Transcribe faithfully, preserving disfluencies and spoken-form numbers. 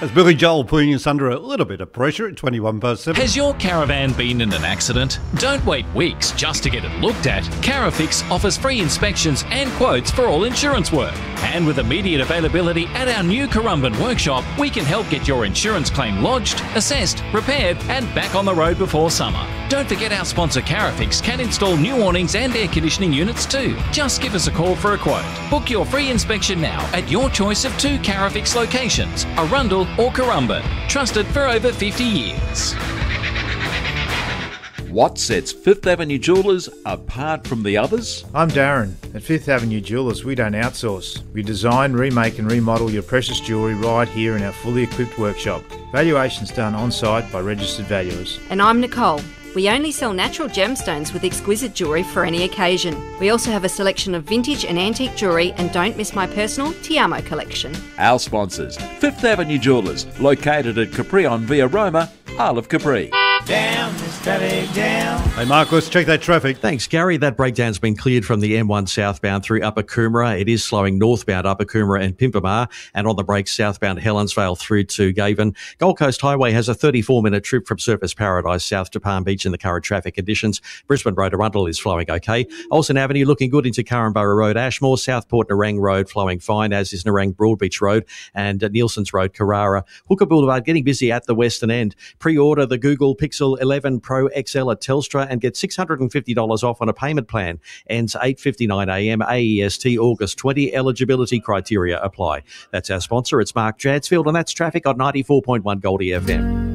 That's Billy Joel putting us under a little bit of pressure at twenty-one past seven. Has your caravan been in an accident? Don't wait weeks just to get it looked at. Carafix offers free inspections and quotes for all insurance work. And with immediate availability at our new Currumbin workshop, we can help get your insurance claim lodged, assessed, repaired and back on the road before summer. Don't forget our sponsor Carafix can install new awnings and air conditioning units too. Just give us a call for a quote. Book your free inspection now at your choice of two Carafix locations, Arundel or Currumbin. Trusted for over fifty years. What sets Fifth Avenue Jewellers apart from the others? I'm Darren. At Fifth Avenue Jewellers, we don't outsource. We design, remake and remodel your precious jewellery right here in our fully equipped workshop. Valuations done on-site by registered valuers. And I'm Nicole. We only sell natural gemstones with exquisite jewellery for any occasion. We also have a selection of vintage and antique jewellery, and don't miss my personal Ti Amo collection. Our sponsors, Fifth Avenue Jewellers, located at Capri on Via Roma, Isle of Capri. Down, this traffic down. Hey Mark, let's check that traffic. Thanks, Gary. That breakdown's been cleared from the M one southbound through Upper Coomera. It is slowing northbound Upper Coomera and Pimpamar, and on the brakes southbound Helensvale through to Gaven. Gold Coast Highway has a thirty-four minute trip from Surfers Paradise south to Palm Beach in the current traffic conditions. Brisbane Road Arundel is flowing okay. Olsen Avenue looking good into Currumborough Road, Ashmore. Southport Nerang Road flowing fine, as is Nerang Broadbeach Road and uh, Nielsen's Road, Carrara. Hooker Boulevard getting busy at the western end. Pre-order the Google Pixel eleven Pro X L at Telstra and get six hundred fifty dollars off on a payment plan. Ends eight fifty-nine a m A E S T August twentieth. Eligibility criteria apply. That's our sponsor. It's Mark Jadsfield, and that's traffic on ninety-four point one Goldie F M.